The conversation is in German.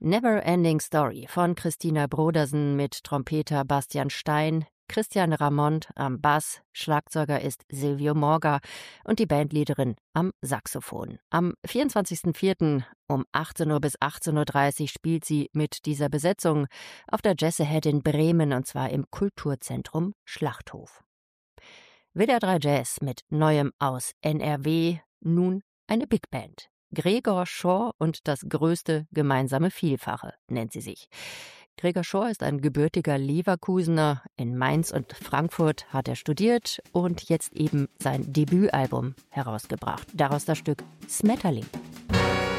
Never Ending Story von Christina Brodersen mit Trompeter Bastian Stein, Christian Ramond am Bass, Schlagzeuger ist Silvio Morga und die Bandleaderin am Saxophon. Am 24.04. um 18 Uhr bis 18:30 Uhr spielt sie mit dieser Besetzung auf der Jazz Ahead in Bremen, und zwar im Kulturzentrum Schlachthof. WDR 3 Jazz mit Neuem aus NRW, nun eine Big Band. Gregor Schorr und das größte gemeinsame Vielfache nennt sie sich. Gregor Schorr ist ein gebürtiger Leverkusener. In Mainz und Frankfurt hat er studiert und jetzt eben sein Debütalbum herausgebracht. Daraus das Stück Smetterling.